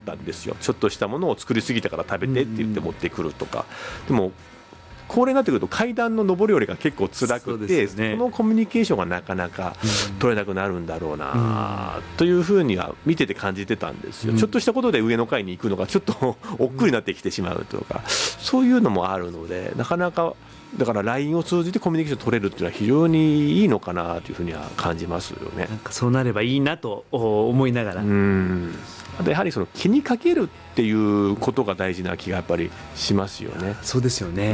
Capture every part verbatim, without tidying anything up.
たんですよ。ちょっとしたものを作りすぎたから食べてって言って持ってくるとか、でも高齢になってくると階段の上り下りが結構辛くて、そね、そのコミュニケーションがなかなか取れなくなるんだろうなというふうには見てて感じてたんですよ。ちょっとしたことで上の階に行くのがちょっと億劫になってきてしまうとか、そういうのもあるので、なかなかだから ライン を通じてコミュニケーション取れるっていうのは非常にいいのかなというふうには感じますよね。 なんかそうなればいいなと思いながら、 うん、あとやはりその気にかけるっていうことが大事な気がやっぱりしますよね。 そうですよね、 うん、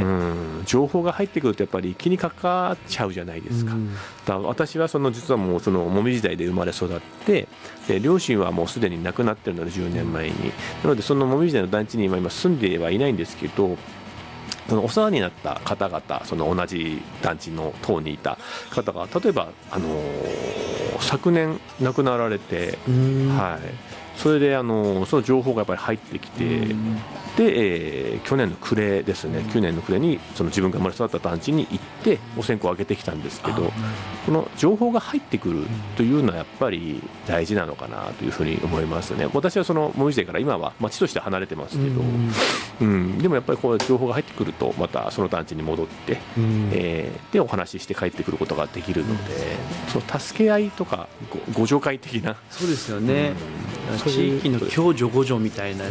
情報が入ってくるとやっぱり気にかかっちゃうじゃないですか。うん、だから私はその実はもうそのもみ時代で生まれ育って、で両親はもうすでに亡くなってるのでじゅうねんまえに、なのでそのもみ時代の団地に今住んではいないんですけど、そのお世話になった方々、その同じ団地の棟にいた方が例えば、あのー、昨年亡くなられて、はい、それで、あのー、その情報がやっぱり入ってきて、で、えー、去年の暮れですね、去年の暮れにその自分が生まれ育った団地に行ってお線香をあげてきたんですけど、この情報が入ってくるというのはやっぱり大事なのかなというふうに思いますね。私はそのもみじ代から今は町として離れてますけど、うん、でもやっぱりこう情報が入ってくるとまたその団地に戻って、えー、でお話しして帰ってくることができるので、その助け合いとかご助会的な、 そうですよね、うん、地域の共助互助みたいなね、うん、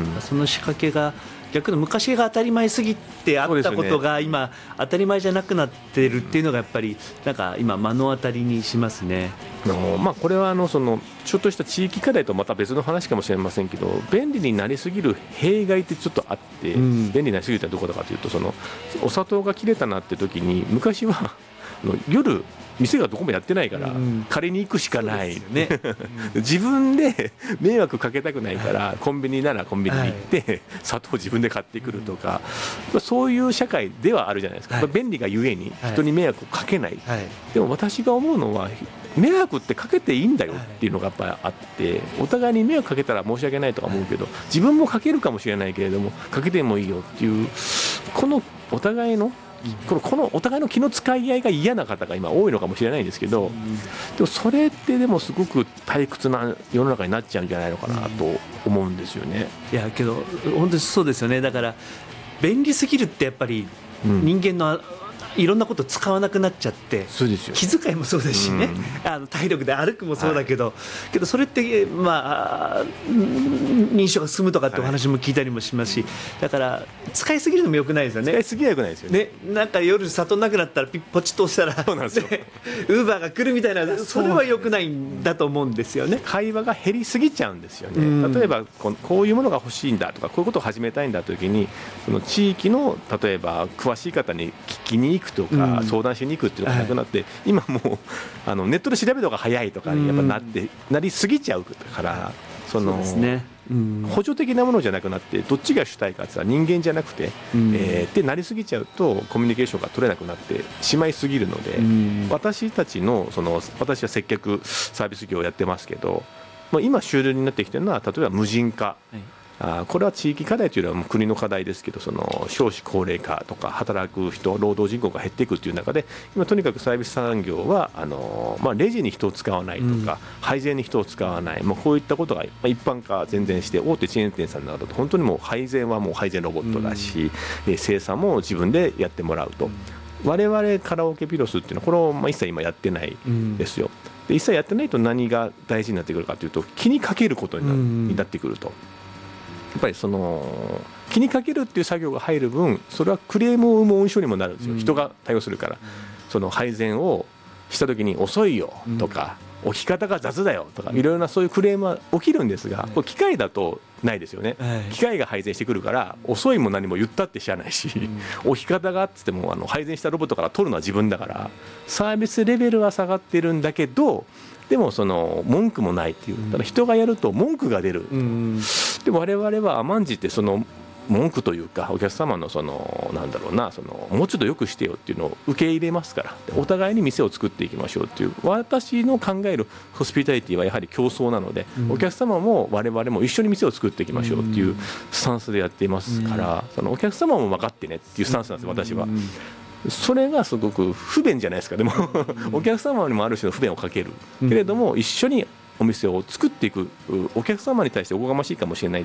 その仕掛けが逆に昔が当たり前すぎてあったことが今当たり前じゃなくなってるっていうのがやっぱりなんか今目の当たりにしますね。 あの、まあ、これはあのそのちょっとした地域課題とまた別の話かもしれませんけど、便利になりすぎる弊害ってちょっとあって、うん、便利になりすぎたらどこだかというと、そのお砂糖が切れたなって時に昔は夜店がどこもやってないから借りに行くしかない、ね、自分で迷惑かけたくないから、はい、コンビニならコンビニに行って、はい、砂糖を自分で買ってくるとか、うん、そういう社会ではあるじゃないですか、はい、便利がゆえに人に迷惑をかけない、はい、でも私が思うのは迷惑ってかけていいんだよっていうのがやっぱりあって、お互いに迷惑かけたら申し訳ないとか思うけど、自分もかけるかもしれないけれどもかけてもいいよっていう、このお互いのこの、このお互いの気の使い合いが嫌な方が今多いのかもしれないんですけど、でもそれってでもすごく退屈な世の中になっちゃうんじゃないのかなと思うんですよね。 いやけど本当にそうですよね。だから便利すぎるってやっぱり人間の、うん、いろんなこと使わなくなっちゃって、 そうですよ、 気遣いもそうですしね、うん、あの体力で歩くもそうだけど、はい、けどそれって、まあ、認知症が進むとかってお話も聞いたりもしますし、はい、だから使いすぎるのも良くないですよね。 使いすぎは良くないですよね。 ね、なんか夜里なくなったらピッポチッと押したら、そうなんですよ、ウーバーが来るみたいな、それは良くないんだと思うんですよね。 会話が減りすぎちゃうんですよね、うん、例えばこういうものが欲しいんだとか、こういうことを始めたいんだという時に、その地域の例えば詳しい方に聞きに行くとか、うん、相談しに行くっていうのがなくなって、はい、今もうあのネットで調べるのが早いとかにやっぱなって、うん、なりすぎちゃうから、そのそうですね、うん、補助的なものじゃなくなって、どっちが主体かって言ったら人間じゃなくて、うん、えー、ってなりすぎちゃうとコミュニケーションが取れなくなってしまいすぎるので、うん、私たちの、その私は接客サービス業をやってますけど、まあ、今主流になってきてるのは例えば無人化、はい、あこれは地域課題というよりはもう国の課題ですけど、その少子高齢化とか働く人、労働人口が減っていくという中で、今とにかくサービス産業はあの、まあ、レジに人を使わないとか、うん、配膳に人を使わない、まあ、こういったことが一般化全然して、大手チェーン店さんなどと本当にもう配膳はもう配膳ロボットだし、うん、生産も自分でやってもらうと、うん、我々カラオケピロスっていうのはこれをまあ一切今やってないですよ、うん、で一切やってないと何が大事になってくるかというと、気にかけることになってくると、やっぱりその気にかけるっていう作業が入る分、それはクレームを生む温床にもなるんですよ、うん、人が対応するから、うん、その配膳をした時に遅いよとか、うん、置き方が雑だよとか、いろいろなそういうクレームは起きるんですが、これ機械だとないですよね、はい、機械が配膳してくるから遅いも何も言ったって知らないし、うん、置き方がっつってもあの配膳したロボットから取るのは自分だから、サービスレベルは下がってるんだけど、でもその文句もないっていう、ただ人がやると文句が出る、うん、で我々は甘んじてその文句というか、お客様のそのなんだろうな、そのもうちょっとよくしてよっていうのを受け入れますから、お互いに店を作っていきましょうっていう、私の考えるホスピタリティはやはり競争なので、うん、お客様も我々も一緒に店を作っていきましょうっていうスタンスでやっていますから、うん、そのお客様も分かってねっていうスタンスなんですよ、私は。うん、それがすごく不便じゃないですか。でもお客様にもある種の不便をかけるけれども、一緒にお店を作っていく、お客様に対しておこがましいかもしれない